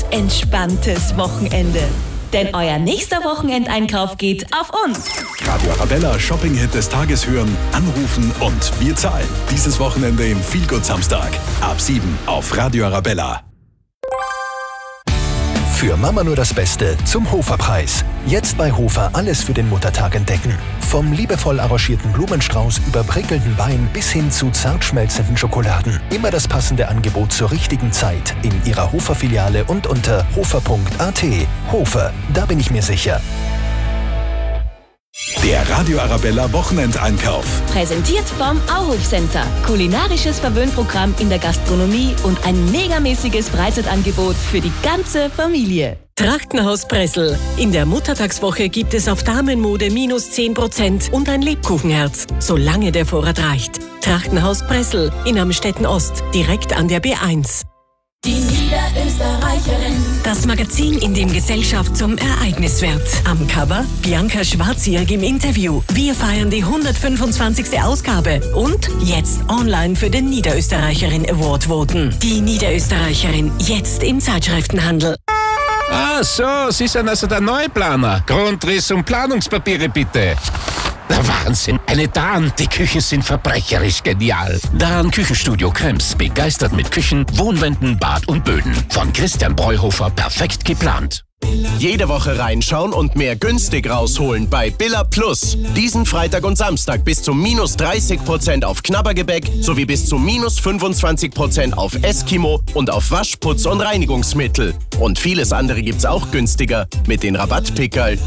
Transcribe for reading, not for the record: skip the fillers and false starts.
entspanntes Wochenende. Denn euer nächster Wochenendeinkauf geht auf uns. Radio Arabella Shopping-Hit des Tages hören, anrufen und wir zahlen. Dieses Wochenende im Feelgood Samstag. Ab 7 auf Radio Arabella. Für Mama nur das Beste zum Hofer-Preis. Jetzt bei Hofer alles für den Muttertag entdecken. Vom liebevoll arrangierten Blumenstrauß über prickelnden Wein bis hin zu zart schmelzenden Schokoladen. Immer das passende Angebot zur richtigen Zeit in Ihrer Hofer-Filiale und unter hofer.at. Hofer, da bin ich mir sicher. Der Radio Arabella Wochenendeinkauf. Präsentiert vom Auhof Center. Kulinarisches Verwöhnprogramm in der Gastronomie und ein megamäßiges Freizeitangebot für die ganze Familie. Trachtenhaus Pressel. In der Muttertagswoche gibt es auf Damenmode minus 10% und ein Lebkuchenherz, solange der Vorrat reicht. Trachtenhaus Pressel in Amstetten Ost, direkt an der B1. Die Niederösterreicherin. Das Magazin, in dem Gesellschaft zum Ereignis wird. Am Cover Bianca Schwarzjährig im Interview. Wir feiern die 125. Ausgabe. Und jetzt online für den Niederösterreicherin Award voten. Die Niederösterreicherin jetzt im Zeitschriftenhandel. Ah so, Sie sind also der Neuplaner. Grundriss und Planungspapiere bitte. Der Wahnsinn, eine Dahn, die Küchen sind verbrecherisch genial. Dahn Küchenstudio Krems, begeistert mit Küchen, Wohnwänden, Bad und Böden. Von Christian Breuhofer perfekt geplant. Jede Woche reinschauen und mehr günstig rausholen bei Billa Plus. Diesen Freitag und Samstag bis zu minus 30% auf Knabbergebäck sowie bis zu minus 25% auf Eskimo und auf Waschputz und Reinigungsmittel. Und vieles andere gibt's auch günstiger mit den Rabattpickerl.